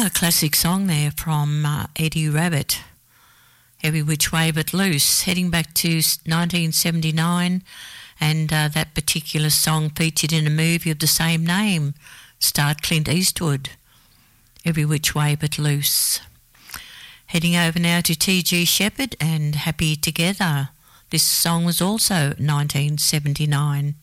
A classic song there from Eddie Rabbitt, Every Which Way But Loose, heading back to 1979, and that particular song featured in a movie of the same name, starred Clint Eastwood, Every Which Way But Loose. Heading over now to T.G. Sheppard and Happy Together. This song was also 1979.